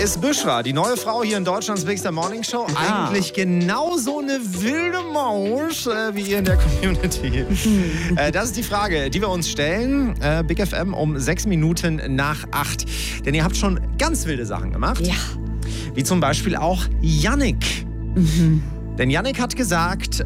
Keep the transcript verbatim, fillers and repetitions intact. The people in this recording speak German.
Ist Büschra, die neue Frau hier in Deutschlands Big Star Morning Show, Ja. eigentlich genauso eine wilde Maus äh, wie ihr in der Community? äh, das ist die Frage, die wir uns stellen. Äh, Big F M um sechs Minuten nach acht. Denn ihr habt schon ganz wilde Sachen gemacht. Ja. Wie zum Beispiel auch Yannick. Mhm. Denn Yannick hat gesagt,